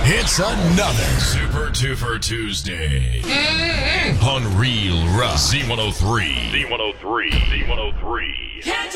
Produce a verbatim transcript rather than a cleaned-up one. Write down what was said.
It's another Super Twofer Tuesday on Real Rock Z one oh three. Z one oh three. Z one oh three.